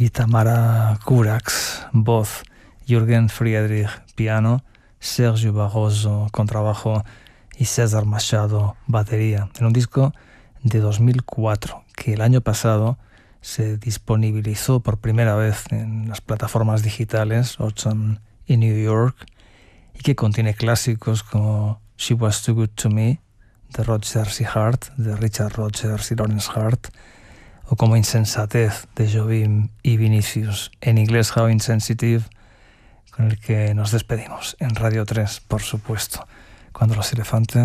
y Tamara Kurax, voz, Jürgen Friedrich, piano, Sergio Barroso, contrabajo y César Machado, batería, en un disco de 2004 que el año pasado se disponibilizó por primera vez en las plataformas digitales Autumn y New York y que contiene clásicos como She Was Too Good to Me de Rodgers y Hart, de Richard Rodgers y Lawrence Hart, o como Insensatez de Jobim y Vinicius, en inglés How Insensitive, con el que nos despedimos en Radio 3, por supuesto, cuando los elefantes